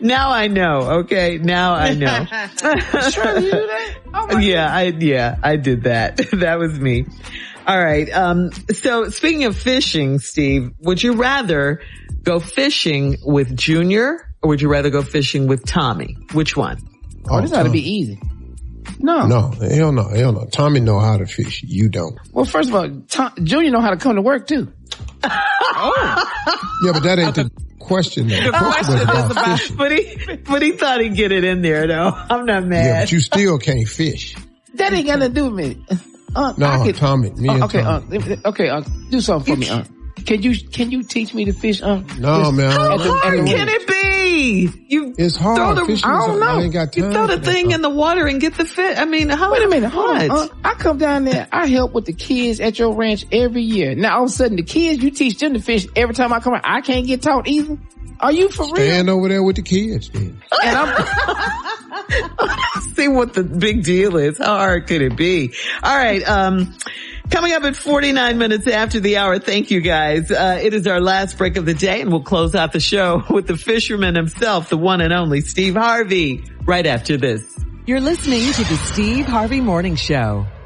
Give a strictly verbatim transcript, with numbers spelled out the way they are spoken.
Now I know. Okay. Now I know. Sure, you do that? Oh yeah, I, yeah, I did that. That was me. All right. Um, so speaking of fishing, Steve, would you rather go fishing with Junior or would you rather go fishing with Tommy? Which one? Oh, this ought to be easy. No. No, hell no, hell no. Tommy know how to fish. You don't. Well, first of all, Tom, Junior know how to come to work too. Oh. Yeah, but that ain't the question. The question was about, about fishing. But he, but he thought he'd get it in there though. I'm not mad. Yeah, but you still can't fish. That ain't got nothing to do with me. Uh, no, could, Tommy, me uh, and okay, Tommy. Uh, okay, uh, do something for me, uh. Can you, can you teach me to fish, uh? No, man. How hard can it be? You it's hard. The, Fishing I don't know. I ain't got time you throw the thing that. in the water and get the fish. I mean, how? Wait a minute, hold on. Uh, I come down there, I help with the kids at your ranch every year. Now all of a sudden the kids, you teach them to fish every time I come out. I can't get taught either. Are you for Stand real? Stand over there with the kids, man. And I'm see what the big deal is. How hard could it be? All right. Um, coming up at forty-nine minutes after the hour. Thank you guys. Uh, it is our last break of the day and we'll close out the show with the fisherman himself, the one and only Steve Harvey, right after this. You're listening to the Steve Harvey Morning Show.